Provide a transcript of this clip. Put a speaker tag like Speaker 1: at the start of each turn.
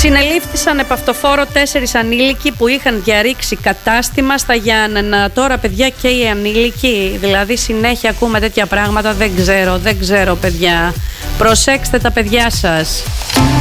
Speaker 1: Συνελήφθησαν επ' αυτοφόρο 4 ανήλικοι που είχαν διαρρήξει κατάστημα στα Γιάννενα. Τώρα, παιδιά, και οι ανήλικοι, δηλαδή συνέχεια ακούμε τέτοια πράγματα, δεν ξέρω παιδιά. Προσέξτε τα παιδιά σας.